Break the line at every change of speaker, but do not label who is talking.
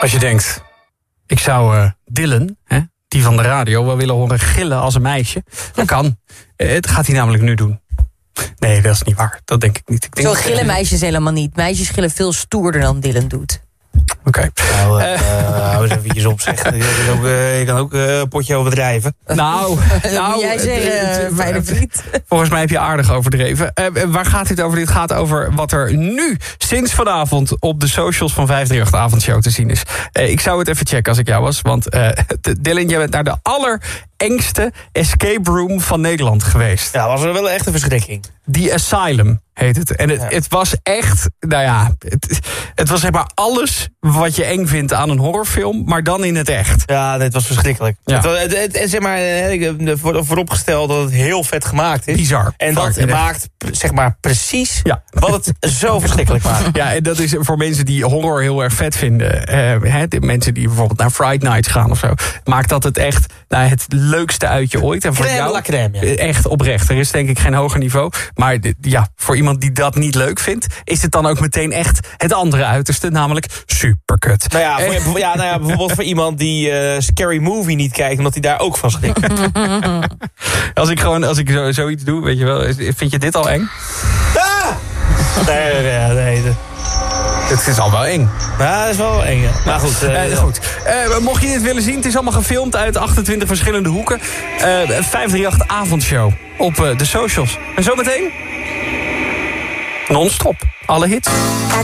Als je denkt, ik zou Dylan, die van de radio, wel willen horen gillen als een meisje. Dat kan. Het gaat hij namelijk nu doen. Nee, dat is niet waar. Dat denk ik niet. Ik denk
zo gillen meisjes helemaal niet. Meisjes gillen veel stoerder dan Dylan doet.
Oké.
Hou eens eventjes op, zeg. Je kan ook een potje overdrijven.
Nou,
jij zeggen, fijne vriend.
Volgens mij heb je aardig overdreven. Waar gaat dit over? Dit gaat over wat er nu sinds vanavond op de socials van 538 Avondshow te zien is. Ik zou het even checken als ik jou was. Want Dylan, jij bent naar de allerengste escape room van Nederland geweest.
Ja, was er wel echt een verschrikking.
The Asylum heet het. En het was echt, nou ja, het was zeg maar alles wat je eng vindt aan een horrorfilm, maar dan in het echt.
Ja, dit was verschrikkelijk.
Ja.
En zeg maar, vooropgesteld dat het heel vet gemaakt is.
Bizar.
En dat maakt, zeg maar, precies wat het zo verschrikkelijk maakt.
Ja, en dat is voor mensen die horror heel erg vet vinden. De mensen die bijvoorbeeld naar Fright Nights gaan of zo. Maakt dat het echt het leukste uitje ooit. En voor jou echt oprecht. Er is denk ik geen hoger niveau. Maar voor iemand die dat niet leuk vindt, is het dan ook meteen echt het andere uiterste. Namelijk superkut.
Nou ja, bijvoorbeeld voor iemand die Scary Movie niet kijkt, omdat hij daar ook van schrikt.
Als ik zoiets doe, weet je wel, vind je dit al eng?
Ah! Nee.
Het is al wel eng.
Ja, dat is wel eng, ja. Maar goed.
Goed. Mocht je dit willen zien, het is allemaal gefilmd uit 28 verschillende hoeken. 538 Avondshow op de socials. En zometeen non-stop. Alle hits.